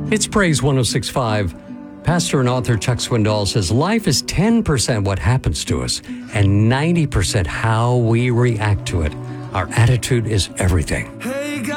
It's Praise 106.5. Pastor and author Chuck Swindoll says life is 10% what happens to us and 90% how we react to it. Our attitude is everything.